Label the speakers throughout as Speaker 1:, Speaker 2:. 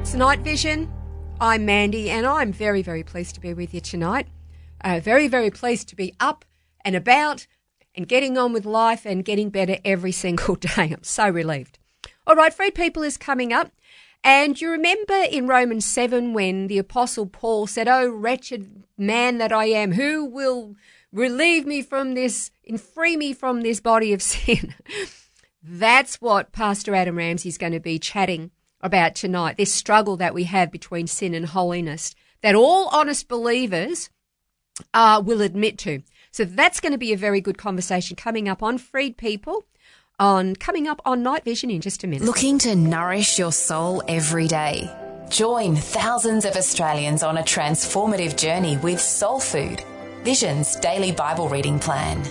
Speaker 1: It's Night Vision. I'm Mandy, and I'm very, very pleased to be with you tonight. Very, very pleased to be up and about and getting on with life and getting better every single day. I'm so relieved. All right, Freed People is coming up. And you remember in Romans 7 when the Apostle Paul said, "Oh, wretched man that I am, who will relieve me from this and free me from this body of sin?" That's what Pastor Adam Ramsey is going to be chatting about tonight, this struggle that we have between sin and holiness that all honest believers will admit to. So that's going to be a very good conversation coming up on Freed People, coming up on Night Vision in just a minute.
Speaker 2: Looking to nourish your soul every day? Join thousands of Australians on a transformative journey with Soul Food, Vision's daily Bible reading plan.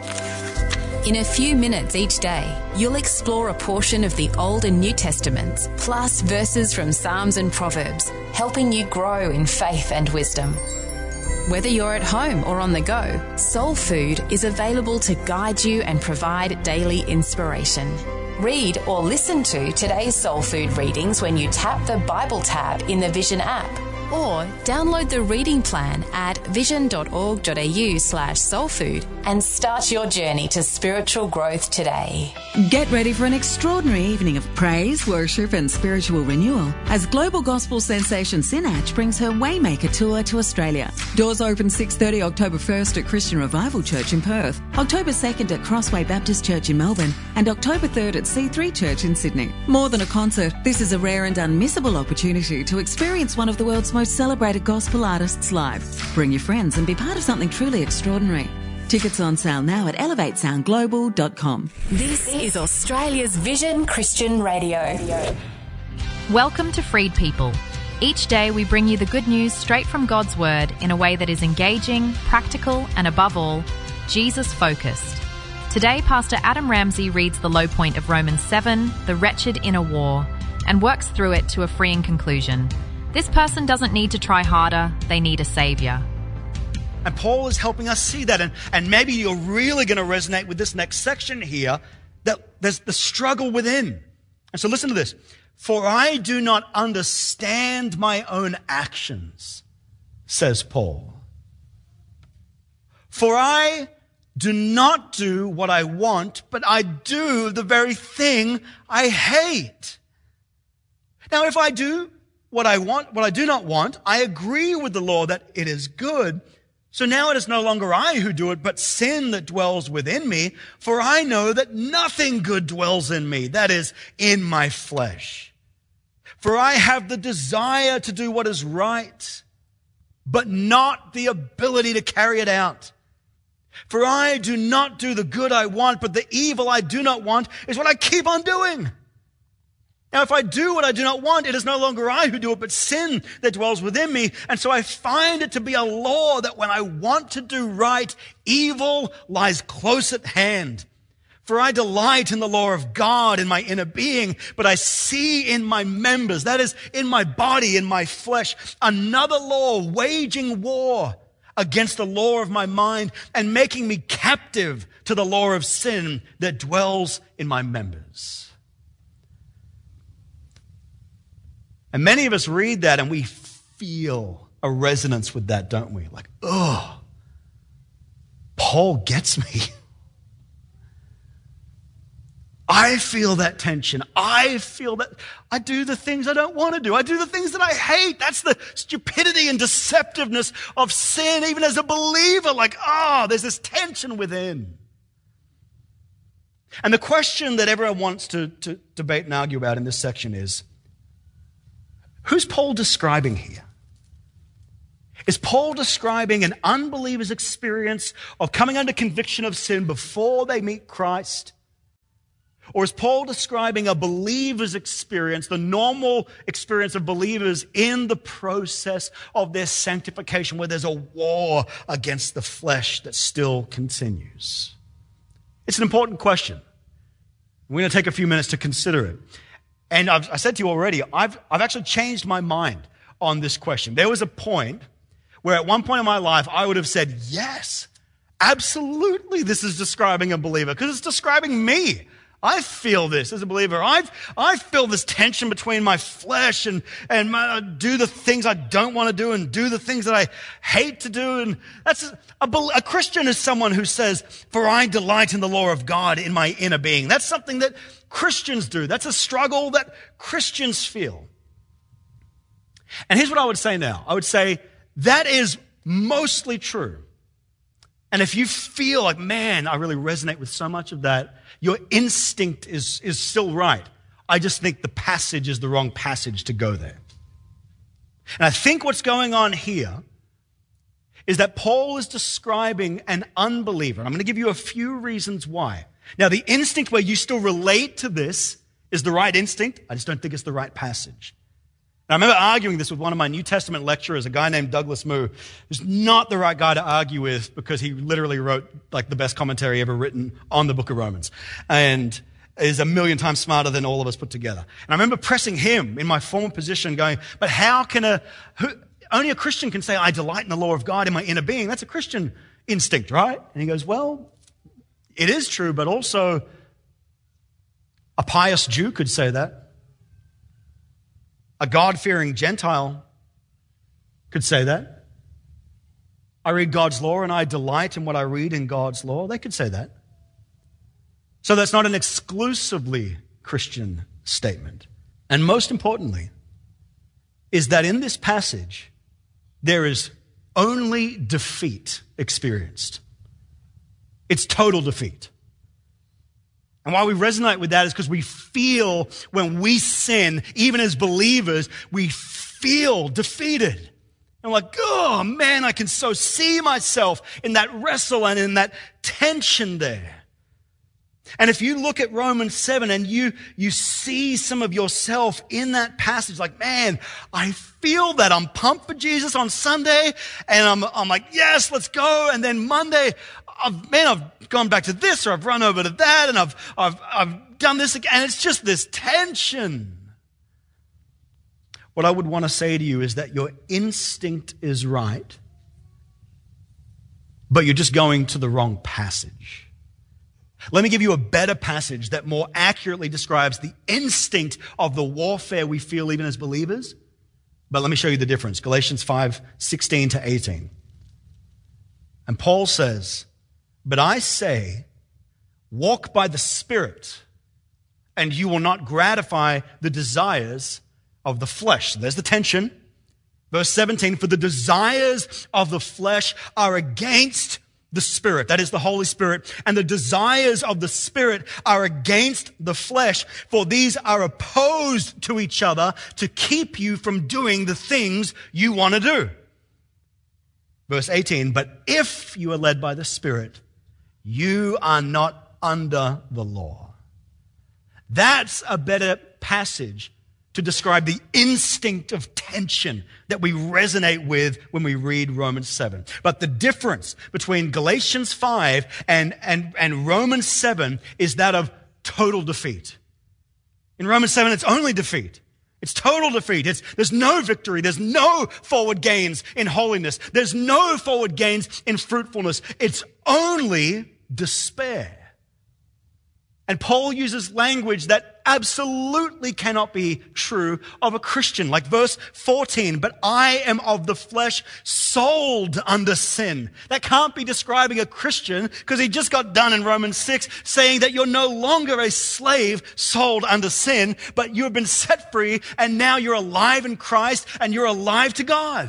Speaker 2: In a few minutes each day, you'll explore a portion of the Old and New Testaments, plus verses from Psalms and Proverbs, helping you grow in faith and wisdom. Whether you're at home or on the go, Soul Food is available to guide you and provide daily inspiration. Read or listen to today's Soul Food readings when you tap the Bible tab in the Vision app, or download the reading plan at vision.org.au/soulfood and start your journey to spiritual growth today.
Speaker 3: Get ready for an extraordinary evening of praise, worship and spiritual renewal as global gospel sensation Sinach brings her Waymaker tour to Australia. Doors open 6:30 October 1st at Christian Revival Church in Perth, October 2nd at Crossway Baptist Church in Melbourne, and October 3rd at C3 Church in Sydney. More than a concert, this is a rare and unmissable opportunity to experience one of the world's most celebrated gospel artists live. Bring your friends and be part of something truly extraordinary. Tickets on sale now at elevatesoundglobal.com.
Speaker 2: This is Australia's Vision Christian Radio.
Speaker 4: Welcome to Freed People. Each day we bring you the good news straight from God's Word in a way that is engaging, practical, and above all, Jesus-focused. Today, Pastor Adam Ramsey reads the low point of Romans 7, the wretched inner war, and works through it to a freeing conclusion. This person doesn't need to try harder, they need a saviour.
Speaker 5: And Paul is helping us see that. And maybe you're really going to resonate with this next section here, that there's the struggle within. And so listen to this. "For I do not understand my own actions," says Paul. "For I do not do what I want, but I do the very thing I hate. Now, if I do what I do not want, I agree with the law that it is good. So now it is no longer I who do it, but sin that dwells within me. For I know that nothing good dwells in me, that is, in my flesh. For I have the desire to do what is right, but not the ability to carry it out. For I do not do the good I want, but the evil I do not want is what I keep on doing. Now, if I do what I do not want, it is no longer I who do it, but sin that dwells within me. And so I find it to be a law that when I want to do right, evil lies close at hand. For I delight in the law of God in my inner being, but I see in my members, that is, in my body, in my flesh, another law waging war against the law of my mind and making me captive to the law of sin that dwells in my members." And many of us read that and we feel a resonance with that, don't we? Like, oh, Paul gets me. I feel that tension. I feel that I do the things I don't want to do. I do the things that I hate. That's the stupidity and deceptiveness of sin, even as a believer. Like, there's this tension within. And the question that everyone wants to debate and argue about in this section is, who's Paul describing here? Is Paul describing an unbeliever's experience of coming under conviction of sin before they meet Christ? Or is Paul describing a believer's experience, the normal experience of believers in the process of their sanctification, where there's a war against the flesh that still continues? It's an important question. We're going to take a few minutes to consider it. And I said to you already, I've actually changed my mind on this question. There was a point where at one point in my life, I would have said, yes, absolutely, this is describing a believer, because it's describing me. I feel this as a believer. I feel this tension between my flesh and do the things I don't want to do and do the things that I hate to do. And that's a Christian is someone who says, for I delight in the law of God in my inner being. That's something that Christians do. That's a struggle that Christians feel. And here's what I would say now. I would say that is mostly true. And if you feel like, man, I really resonate with so much of that, your instinct is still right. I just think the passage is the wrong passage to go there. And I think what's going on here is that Paul is describing an unbeliever. And I'm going to give you a few reasons why. Now, the instinct where you still relate to this is the right instinct. I just don't think it's the right passage. I remember arguing this with one of my New Testament lecturers, a guy named Douglas Moo, who's not the right guy to argue with because he literally wrote like the best commentary ever written on the book of Romans and is a million times smarter than all of us put together. And I remember pressing him in my former position going, but how can only a Christian can say, I delight in the law of God in my inner being. That's a Christian instinct, right? And he goes, well, it is true, but also a pious Jew could say that. A God-fearing Gentile could say that. I read God's law and I delight in what I read in God's law. They could say that. So that's not an exclusively Christian statement. And most importantly, is that in this passage, there is only defeat experienced. It's total defeat. And why we resonate with that is because we feel when we sin, even as believers, we feel defeated. And we're like, oh man, I can so see myself in that wrestle and in that tension there. And if you look at Romans 7 and you see some of yourself in that passage, like, man, I feel that. I'm pumped for Jesus on Sunday and I'm like, yes, let's go. And then Monday, I've gone back to this or I've run over to that and I've done this again. And it's just this tension. What I would want to say to you is that your instinct is right, but you're just going to the wrong passage. Let me give you a better passage that more accurately describes the instinct of the warfare we feel even as believers. But let me show you the difference. Galatians 5:16 to 18. And Paul says, but I say, walk by the Spirit, and you will not gratify the desires of the flesh. So there's the tension. Verse 17, for the desires of the flesh are against the Spirit, that is the Holy Spirit, and the desires of the Spirit are against the flesh, for these are opposed to each other to keep you from doing the things you want to do. Verse 18, but if you are led by the Spirit, you are not under the law. That's a better passage to describe the instinct of tension that we resonate with when we read Romans 7. But the difference between Galatians 5 and Romans 7 is that of total defeat. In Romans 7, it's only defeat. It's total defeat. There's no victory. There's no forward gains in holiness. There's no forward gains in fruitfulness. It's only despair. And Paul uses language that absolutely cannot be true of a Christian. Like verse 14, but I am of the flesh sold under sin. That can't be describing a Christian because he just got done in Romans 6 saying that you're no longer a slave sold under sin, but you have been set free and now you're alive in Christ and you're alive to God.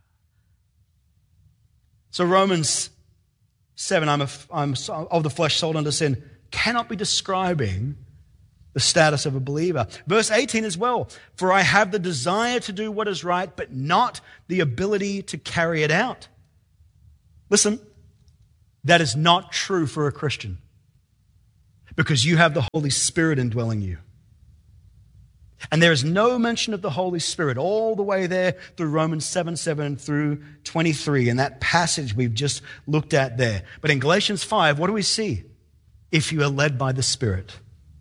Speaker 5: So Romans 7, I'm of the flesh sold under sin, cannot be describing the status of a believer. Verse 18 as well, for I have the desire to do what is right, but not the ability to carry it out. Listen, that is not true for a Christian because you have the Holy Spirit indwelling you. And there is no mention of the Holy Spirit all the way there through Romans 7 through 23 in that passage we've just looked at there. But in Galatians 5, what do we see? If you are led by the Spirit.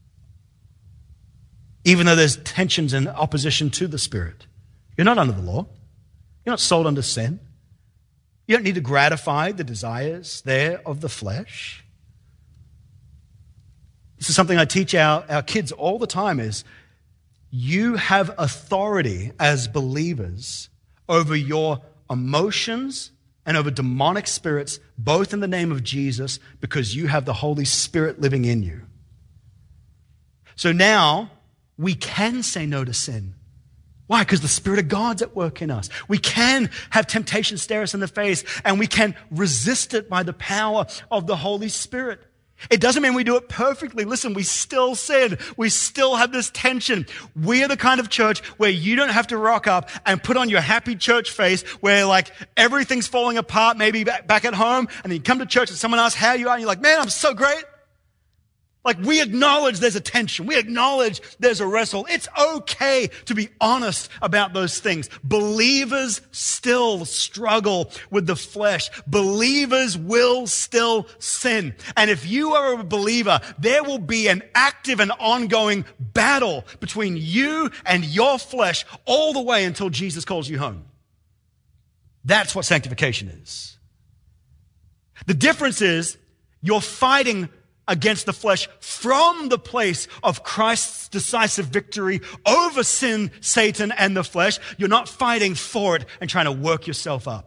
Speaker 5: Even though there's tensions and opposition to the Spirit. You're not under the law. You're not sold under sin. You don't need to gratify the desires there of the flesh. This is something I teach our kids all the time is you have authority as believers over your emotions and over demonic spirits, both in the name of Jesus, because you have the Holy Spirit living in you. So now we can say no to sin. Why? Because the Spirit of God's at work in us. We can have temptation stare us in the face, and we can resist it by the power of the Holy Spirit. It doesn't mean we do it perfectly. Listen, we still sin. We still have this tension. We are the kind of church where you don't have to rock up and put on your happy church face where like everything's falling apart, maybe back at home, and then you come to church and someone asks how you are, and you're like, man, I'm so great. Like, we acknowledge there's a tension. We acknowledge there's a wrestle. It's okay to be honest about those things. Believers still struggle with the flesh. Believers will still sin. And if you are a believer, there will be an active and ongoing battle between you and your flesh all the way until Jesus calls you home. That's what sanctification is. The difference is you're fighting against the flesh from the place of Christ's decisive victory over sin, Satan, and the flesh. You're not fighting for it and trying to work yourself up.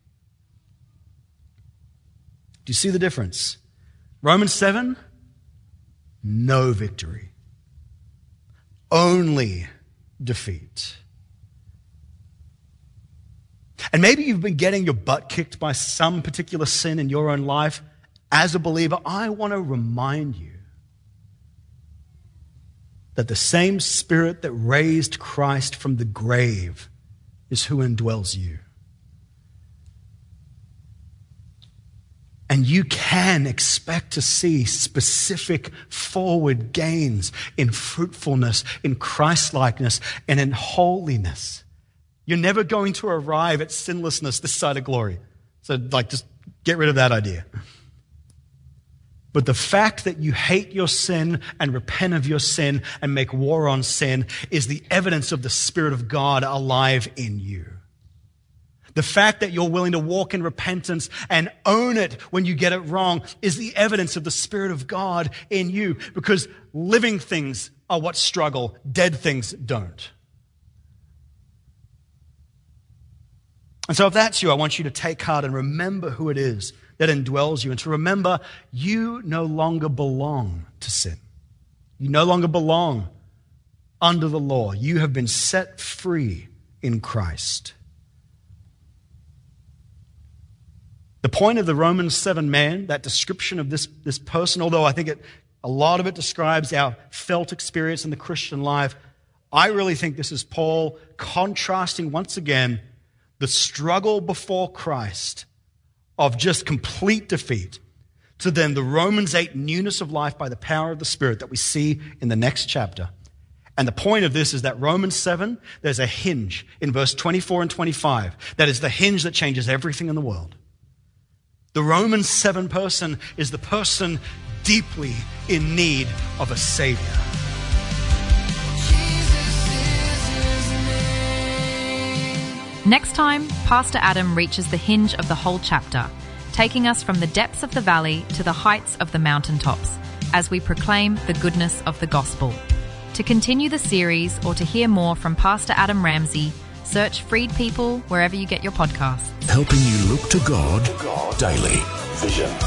Speaker 5: Do you see the difference? Romans 7, no victory. Only defeat. And maybe you've been getting your butt kicked by some particular sin in your own life. As a believer, I want to remind you that the same Spirit that raised Christ from the grave is who indwells you. And you can expect to see specific forward gains in fruitfulness, in Christ-likeness, and in holiness. You're never going to arrive at sinlessness this side of glory. So, just get rid of that idea. But the fact that you hate your sin and repent of your sin and make war on sin is the evidence of the Spirit of God alive in you. The fact that you're willing to walk in repentance and own it when you get it wrong is the evidence of the Spirit of God in you, because living things are what struggle, dead things don't. And so if that's you, I want you to take heart and remember who it is that indwells you, and to remember you no longer belong to sin. You no longer belong under the law. You have been set free in Christ. The point of the Romans 7 man, that description of this person, although I think a lot of it describes our felt experience in the Christian life, I really think this is Paul contrasting once again the struggle before Christ of just complete defeat to then the Romans 8 newness of life by the power of the Spirit that we see in the next chapter. And the point of this is that Romans 7, there's a hinge in verse 24 and 25 that is the hinge that changes everything in the world. The Romans 7 person is the person deeply in need of a Savior.
Speaker 4: Next time, Pastor Adam reaches the hinge of the whole chapter, taking us from the depths of the valley to the heights of the mountaintops, as we proclaim the goodness of the gospel. To continue the series or to hear more from Pastor Adam Ramsey, search Freed People wherever you get your podcasts.
Speaker 6: Helping you look to God daily. Vision.